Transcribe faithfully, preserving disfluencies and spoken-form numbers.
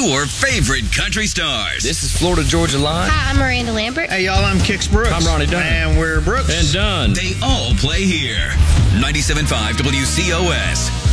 your favorite country stars. This is Florida Georgia Line. Hi, I'm Miranda Lambert. Hey, y'all, I'm Kix Brooks. I'm Ronnie Dunn. And we're Brooks. And Dunn. They all play here. ninety-seven point five W C O S.